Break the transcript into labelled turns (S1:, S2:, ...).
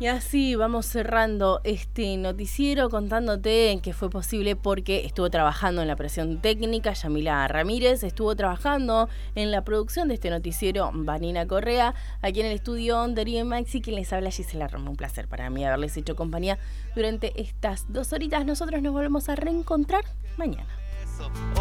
S1: Y así vamos cerrando este noticiero contándote que fue posible porque estuvo trabajando en la operación técnica Yamila Ramírez, estuvo trabajando en la producción de este noticiero Vanina Correa, aquí en el estudio Darío Maxi, quien les habla Gisela Roma. Un placer para mí haberles hecho compañía durante estas 2 horitas. Nosotros nos volvemos a reencontrar mañana.